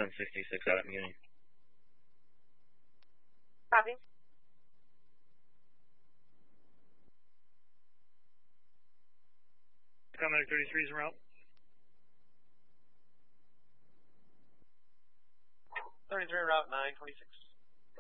966 out at beginning. Copy. Commander 33 is en route. 33 route 926.